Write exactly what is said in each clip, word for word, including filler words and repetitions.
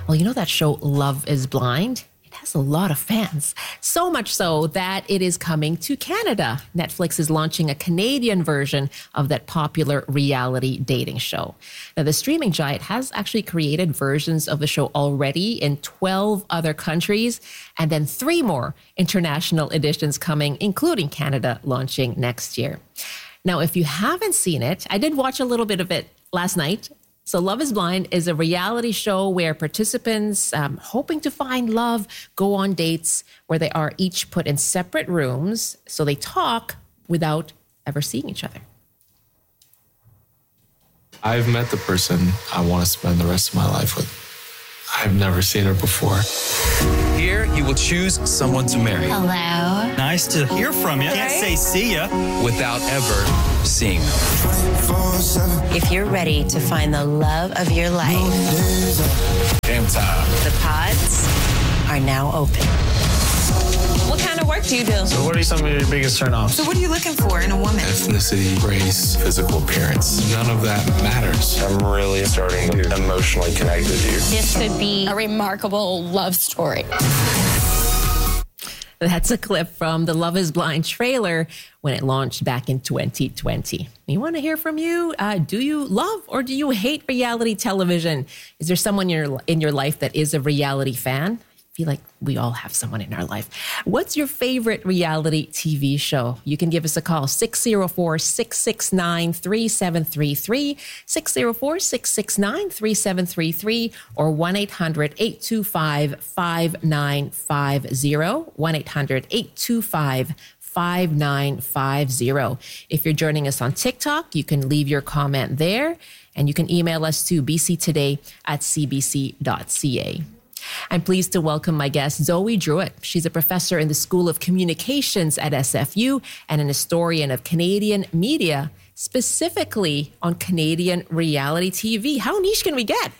Well, you know that show Love is Blind? It has a lot of fans. So much so that it is coming to Canada. Netflix is launching a Canadian version of that popular reality dating show. Now, the streaming giant has actually created versions of the show already in twelve other countries, and then three more international editions coming, including Canada, launching next year. Now, if you haven't seen it, I did watch a little bit of it last night. So Love is Blind is a reality show where participants um, hoping to find love go on dates where they are each put in separate rooms so they talk without ever seeing each other. I've met the person I want to spend the rest of my life with. I've never seen her before. Here, you will choose someone to marry. Hello. Nice to hear from you. Can't say see ya. Without ever seeing them. If you're ready to find the love of your life, Game time. the pods are now open. What kind of work do you do? So what are some of your biggest turnoffs? So what are you looking for in a woman? Ethnicity, race, physical appearance. None of that matters. I'm really starting to emotionally connect with you. This could be a remarkable love story. That's a clip from the Love is Blind trailer when it launched back in twenty twenty. We want to hear from you. Uh, do you love or do you hate reality television? Is there someone in your, in your life that is a reality fan? I feel like we all have someone in our life. What's your favorite reality T V show? You can give us a call, six oh four, six six nine, three seven three three, six oh four, six six nine, three seven three three, or one eight hundred, eight two five, five nine five oh, one eight hundred, eight two five, five nine five oh. If you're joining us on TikTok, you can leave your comment there, and you can email us to b c today at c b c dot c a. I'm pleased to welcome my guest, Zoe Druitt. She's a professor in the School of Communications at S F U and an historian of Canadian media, specifically on Canadian reality T V. How niche can we get?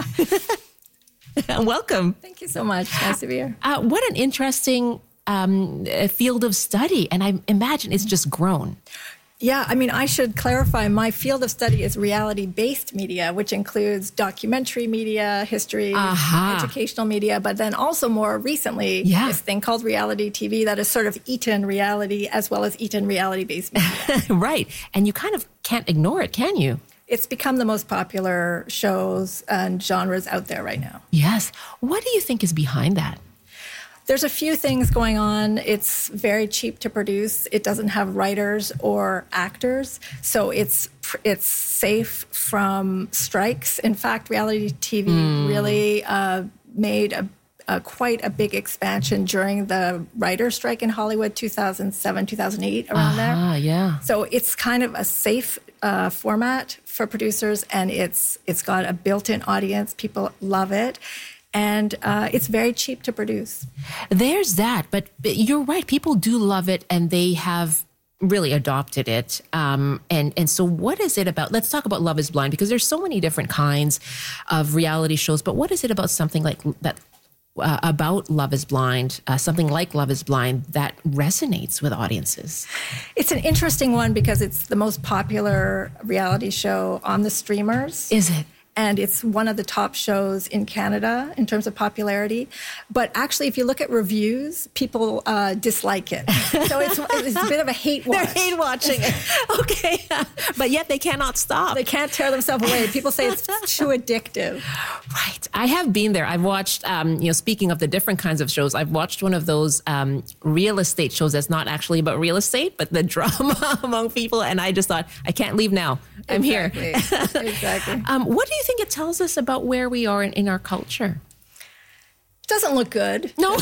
Welcome. Thank you so much. Nice to be here. Uh, what an interesting um, field of study. And I imagine it's just grown. Yeah, I mean, I should clarify, my field of study is reality-based media, which includes documentary media, history, Aha. educational media, but then also more recently, Yeah. this thing called reality T V that is sort of eaten reality as well as eaten reality-based media. Right. And you kind of can't ignore it, can you? It's become the most popular shows and genres out there right now. Yes. What do you think is behind that? There's a few things going on. It's very cheap to produce. It doesn't have writers or actors, so it's it's safe from strikes. In fact, reality T V mm. really uh, made a, a quite a big expansion during the writer's strike in Hollywood, two thousand seven, two thousand eight, around Ah, there. yeah. So it's kind of a safe uh, format for producers, and it's it's got a built-in audience. People love it. And uh, it's very cheap to produce. There's that. But you're right. People do love it, and they have really adopted it. Um, and, and so what is it about? Let's talk about Love is Blind, because there's so many different kinds of reality shows. But what is it about something like that, uh, about Love is Blind, uh, something like Love is Blind, that resonates with audiences? It's an interesting one because it's the most popular reality show on the streamers. Is it? And it's one of the top shows in Canada in terms of popularity. But actually, if you look at reviews, people uh, dislike it. So it's, it's a bit of a hate watch. They're hate watching it. Okay. But yet they cannot stop. They can't tear themselves away. People say it's too addictive. Right. I have been there. I've watched, um, you know, speaking of the different kinds of shows, I've watched one of those um, real estate shows that's not actually about real estate, but the drama among people. And I just thought, I can't leave now. I'm exactly. here. Exactly. Um, what do you think it tells us about where we are in, in our culture? Doesn't look good. No.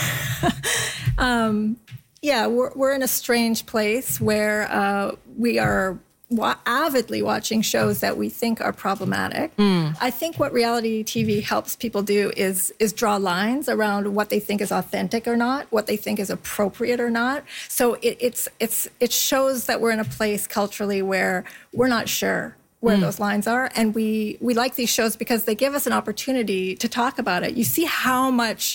um, yeah, we're, we're in a strange place where uh, we are wa- avidly watching shows that we think are problematic. Mm. I think what reality T V helps people do is is draw lines around what they think is authentic or not, what they think is appropriate or not. So it, it's it's it shows that we're in a place culturally where we're not sure where mm. those lines are. And we, we like these shows because they give us an opportunity to talk about it. You see how much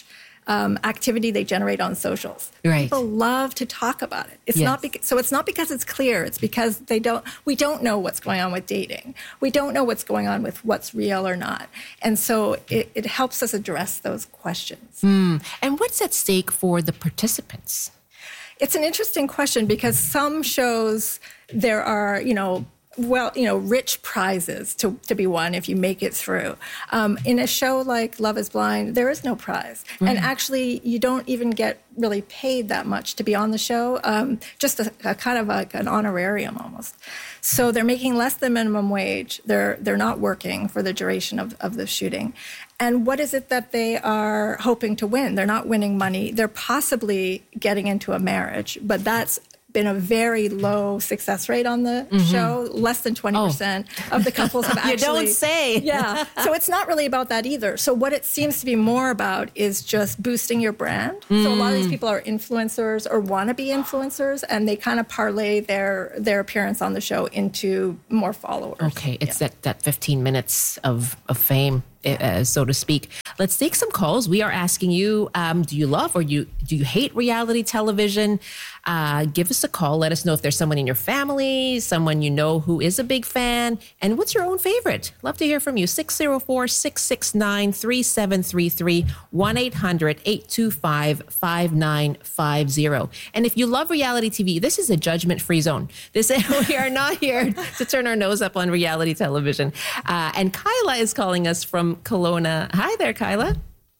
um, activity they generate on socials. Right. People love to talk about it. It's Yes. not because, so it's not because it's clear. It's because they don't. We don't know what's going on with dating. We don't know what's going on with what's real or not. And so it, it helps us address those questions. Mm. And what's at stake for the participants? It's an interesting question because some shows there are, you know, well, you know, rich prizes to, to be won if you make it through. Um, in a show like Love is Blind, there is no prize. Mm. And actually, you don't even get really paid that much to be on the show, um, just a, a kind of like an honorarium almost. So they're making less than minimum wage. They're they're not working for the duration of, of the shooting. And what is it that they are hoping to win? They're not winning money. They're possibly getting into a marriage, but that's been a very low success rate on the mm-hmm. show. Less than twenty percent oh. of the couples have actually... You don't say. Yeah. So it's not really about that either. So what it seems to be more about is just boosting your brand. Mm. So a lot of these people are influencers or want to be influencers, and they kind of parlay their their appearance on the show into more followers. Okay. It's yeah. that, that fifteen minutes of, of fame. Uh, so to speak. Let's take some calls. We are asking you, um, do you love or you do you hate reality television? Uh, give us a call. Let us know if there's someone in your family, someone you know who is a big fan, and what's your own favorite? Love to hear from you. six oh four, six six nine, three seven three three, one eight hundred, eight two five, five nine five zero. And if you love reality T V, this is a judgment-free zone. This we are not here to turn our nose up on reality television. Uh, and Kyla is calling us from Kelowna. Hi there, Kyla.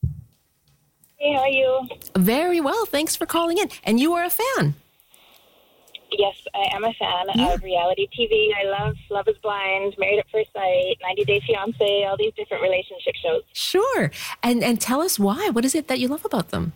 Hey, how are you? Very well. Thanks for calling in. And you are a fan. Yes, I am a fan yeah. of reality T V. I love Love is Blind, Married at First Sight, ninety day fiancé, all these different relationship shows. Sure. And and tell us why. What is it that you love about them?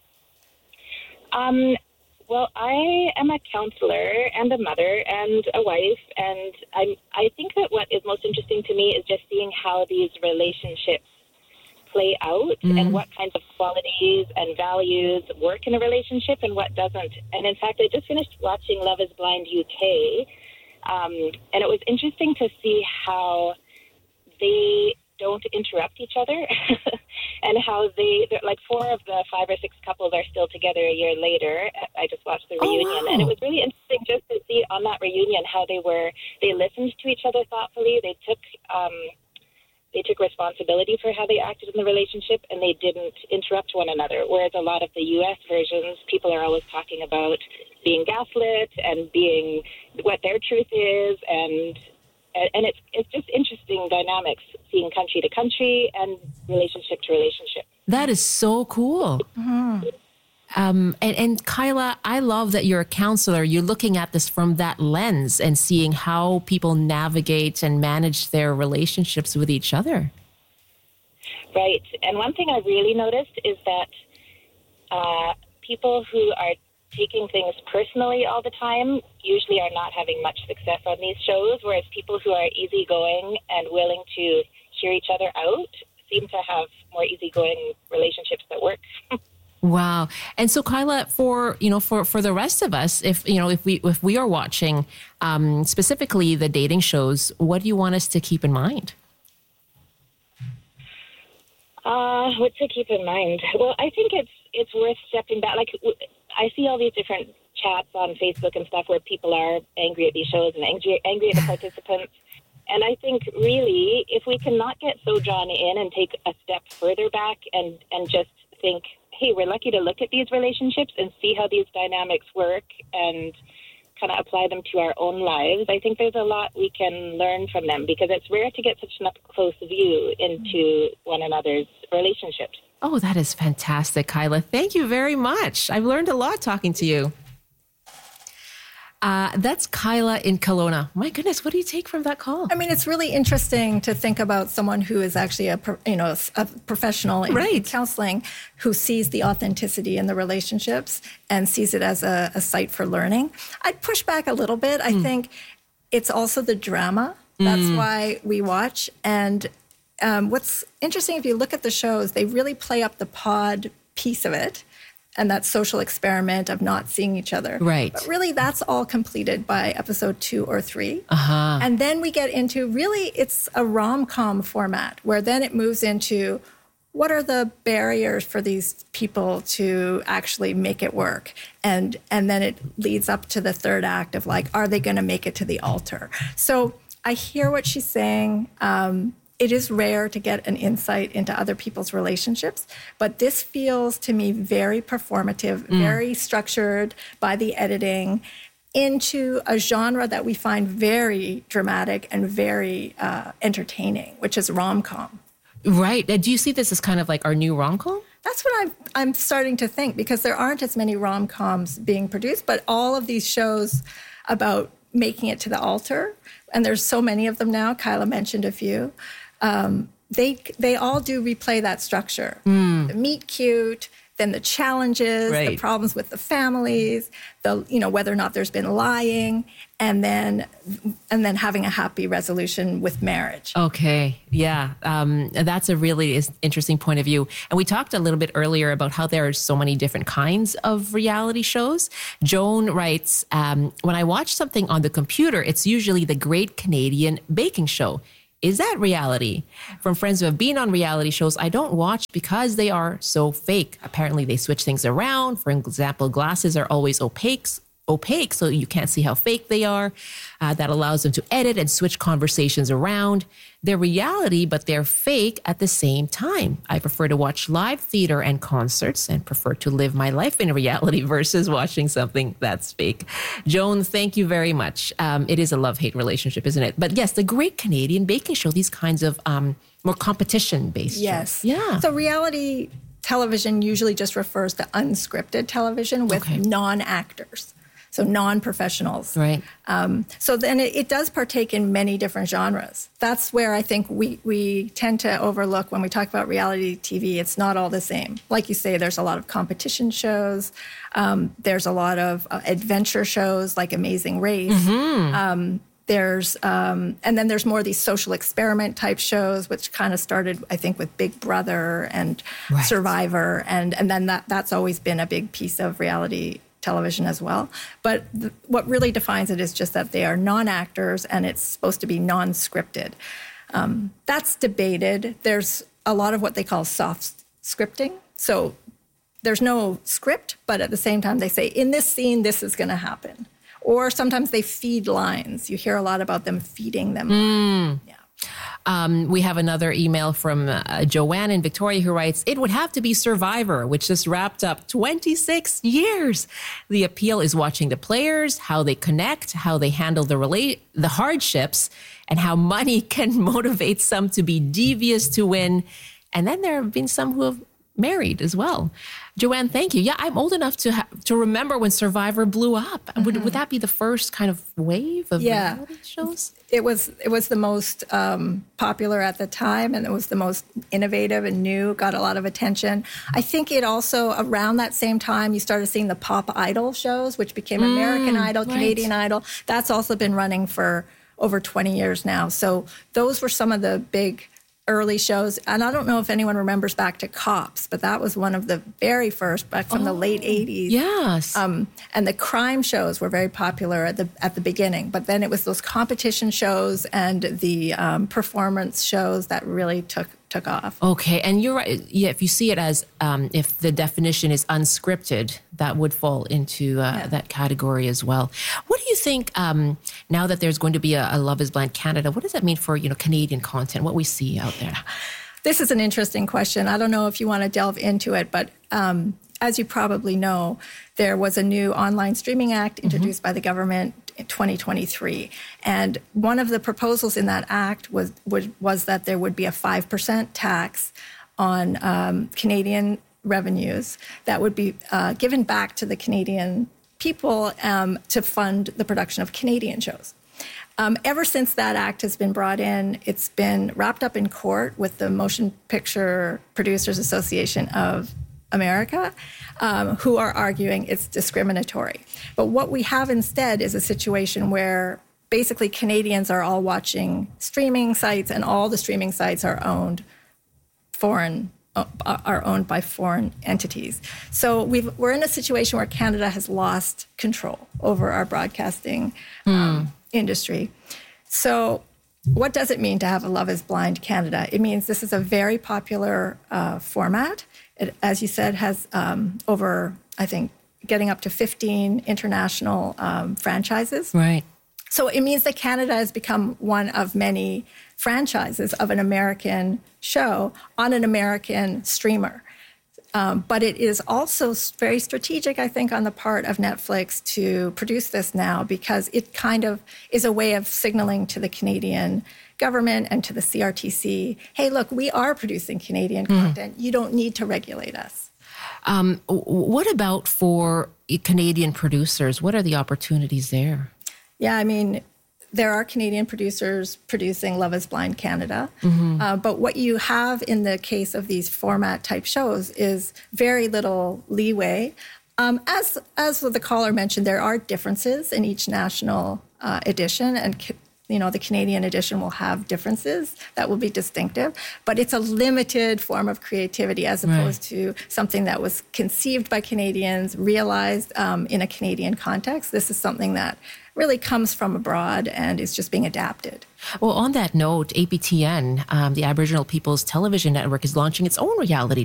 Um, well, I am a counselor and a mother and a wife, and I'm, I think that what is most interesting to me is just seeing how these relationships play out mm-hmm. and what kinds of qualities and values work in a relationship and what doesn't. And in fact, I just finished watching Love is Blind U K, um, and it was interesting to see how they don't interrupt each other and how they, like four of the five or six couples are still together a year later. I just watched the reunion oh, wow. and it was really interesting just to see on that reunion how they were, they listened to each other thoughtfully. They took, um, they took responsibility for how they acted in the relationship and they didn't interrupt one another. Whereas a lot of the U S versions, people are always talking about being gaslit and being what their truth is, and And it's it's just interesting dynamics, seeing country to country and relationship to relationship. That is so cool. Mm-hmm. Um, and, and Kyla, I love that you're a counselor. You're looking at this from that lens and seeing how people navigate and manage their relationships with each other. Right. And one thing I really noticed is that uh, people who are taking things personally all the time usually are not having much success on these shows, whereas people who are easygoing and willing to hear each other out seem to have more easygoing relationships that work. Wow. And so Kyla, for, you know, for, for the rest of us, if, you know, if we, if we are watching um, specifically the dating shows, what do you want us to keep in mind? Uh, what to keep in mind? Well, I think it's, it's worth stepping back. Like, I see all these different chats on Facebook and stuff where people are angry at these shows and angry, angry at the participants. And I think really, if we can not get so drawn in and take a step further back and, and just think, hey, we're lucky to look at these relationships and see how these dynamics work and kind of apply them to our own lives, I think there's a lot we can learn from them, because it's rare to get such an up-close view into one another's relationships. Oh, that is fantastic, Kyla. Thank you very much. I've learned a lot talking to you. Uh, that's Kyla in Kelowna. My goodness, what do you take from that call? I mean, it's really interesting to think about someone who is actually a, you know, a professional in, right. in counseling, who sees the authenticity in the relationships and sees it as a, a site for learning. I'd push back a little bit. I mm. think it's also the drama. That's mm. why we watch. And um, what's interesting, if you look at the shows, they really play up the pod piece of it and that social experiment of not seeing each other. Right. But really, that's all completed by episode two or three. Uh-huh. And then we get into, really, it's a rom-com format, where then it moves into, what are the barriers for these people to actually make it work? And and then it leads up to the third act of like, are they going to make it to the altar? So I hear what she's saying. Um, it is rare to get an insight into other people's relationships, but this feels to me very performative, mm. very structured by the editing into a genre that we find very dramatic and very uh, entertaining, which is rom-com. Right. Do you see this as kind of like our new rom-com? That's what I'm, I'm starting to think, because there aren't as many rom-coms being produced, but all of these shows about making it to the altar, and there's so many of them now, Kyla mentioned a few, um, they they all do replay that structure. Mm. The meet cute, then the challenges, right. the problems with the families, the you know whether or not there's been lying, and then and then having a happy resolution with marriage. Okay, yeah, um, that's a really interesting point of view. And we talked a little bit earlier about how there are so many different kinds of reality shows. Joan writes, um, when I watch something on the computer, it's usually the Great Canadian Baking Show. Is that reality? From friends who have been on reality shows, I don't watch because they are so fake. Apparently, they switch things around. For example, glasses are always opaque, opaque, so you can't see how fake they are. Uh, that allows them to edit and switch conversations around. They're reality, but they're fake at the same time. I prefer to watch live theater and concerts and prefer to live my life in reality versus watching something that's fake. Joan, thank you very much. Um, it is a love-hate relationship, isn't it? But yes, the Great Canadian Baking Show, these kinds of um, more competition-based yes. shows. Yeah. So reality television usually just refers to unscripted television with okay. non-actors. So non-professionals. Right. Um, so then it, it does partake in many different genres. That's where I think we, we tend to overlook when we talk about reality T V. It's not all the same. Like you say, there's a lot of competition shows. Um, there's a lot of uh, adventure shows like Amazing Race. Mm-hmm. Um, there's um, and then there's more of these social experiment type shows, which kind of started, I think, with Big Brother and right. Survivor, and and then that that's always been a big piece of reality television as well. But th- what really defines it is just that they are non-actors and it's supposed to be non-scripted. Um, that's debated. There's a lot of what they call soft scripting. So there's no script, but at the same time they say, in this scene, this is going to happen. Or sometimes they feed lines. You hear a lot about them feeding them. Mm. Yeah. Um, we have another email from uh, Joanne in Victoria who writes, it would have to be Survivor, which just wrapped up twenty-six years. The appeal is watching the players, how they connect, how they handle the rela- the hardships, and how money can motivate some to be devious to win. And then there have been some who have married as well. Joanne, thank you. Yeah, I'm old enough to ha- to remember when Survivor blew up. Mm-hmm. Would would that be the first kind of wave of yeah. reality shows? It was it was the most um, popular at the time, and it was the most innovative and new, got a lot of attention. I think it also, around that same time, you started seeing the Pop Idol shows, which became mm, American Idol, right. Canadian Idol. That's also been running for over twenty years now. So those were some of the big early shows. And I don't know if anyone remembers back to Cops, but that was one of the very first, back from oh, the late eighties. Yes. Um, and the crime shows were very popular at the at the beginning, but then it was those competition shows and the um, performance shows that really took took off. Okay, and you're right. Yeah, if you see it as, um, if the definition is unscripted, that would fall into uh, yeah. that category as well. What do you think, um, now that there's going to be a, a Love is Blind Canada, what does that mean for, you know, Canadian content, what we see out there? This is an interesting question. I don't know if you want to delve into it, but um, as you probably know, there was a new online streaming act introduced mm-hmm. by the government in twenty twenty-three. And one of the proposals in that act was was, was that there would be a five percent tax on um, Canadian revenues that would be uh, given back to the Canadian people um, to fund the production of Canadian shows. Um, ever since that act has been brought in, it's been wrapped up in court with the Motion Picture Producers Association of America, um, who are arguing it's discriminatory. But what we have instead is a situation where basically Canadians are all watching streaming sites, and all the streaming sites are owned foreign uh, are owned by foreign entities. So we've, we're in a situation where Canada has lost control over our broadcasting um, mm. industry. So what does it mean to have a Love is Blind Canada? It means this is a very popular uh, format. It, as you said, has um, over, I think, getting up to fifteen international um, franchises. Right. So it means that Canada has become one of many franchises of an American show on an American streamer. Um, but it is also very strategic, I think, on the part of Netflix to produce this now, because it kind of is a way of signaling to the Canadian government and to the C R T C, hey, look, we are producing Canadian mm. content. You don't need to regulate us. Um, what about for Canadian producers? What are the opportunities there? Yeah, I mean, there are Canadian producers producing Love is Blind Canada. Mm-hmm. Uh, but what you have in the case of these format type shows is very little leeway. Um, as as the caller mentioned, there are differences in each national uh, edition, and you know the Canadian edition will have differences that will be distinctive. But it's a limited form of creativity as opposed right. to something that was conceived by Canadians, realized um, in a Canadian context. This is something that really comes from abroad and is just being adapted. Well, on that note, A P T N, um, the Aboriginal People's Television Network, is launching its own reality